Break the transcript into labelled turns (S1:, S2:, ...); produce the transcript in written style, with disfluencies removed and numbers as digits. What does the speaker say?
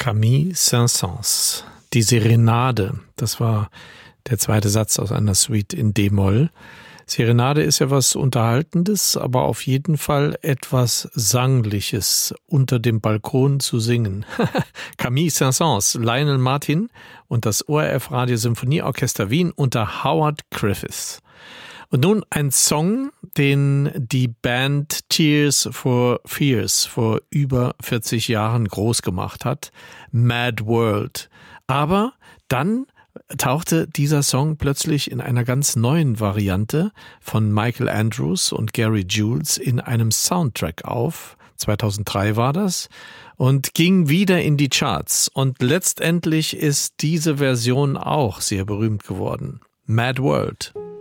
S1: Camille Saint-Saëns, die Serenade, das war der zweite Satz aus einer Suite in D-Moll. Serenade ist ja was Unterhaltendes, aber auf jeden Fall etwas Sangliches, unter dem Balkon zu singen. Camille Saint-Saëns, Lionel Martin und das ORF Radio Symphonieorchester Wien unter Howard Griffiths. Und nun ein Song, den die Band Tears for Fears vor über 40 Jahren groß gemacht hat, Mad World. Aber dann tauchte dieser Song plötzlich in einer ganz neuen Variante von Michael Andrews und Gary Jules in einem Soundtrack auf. 2003 war das und ging wieder in die Charts. Und letztendlich ist diese Version auch sehr berühmt geworden. Mad World.